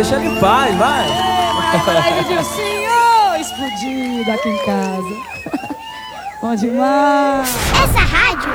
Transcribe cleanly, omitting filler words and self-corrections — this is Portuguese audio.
deixa ele em paz, vai. Vai, Dilcinho, explodido aqui em casa. Bom demais. Essa rádio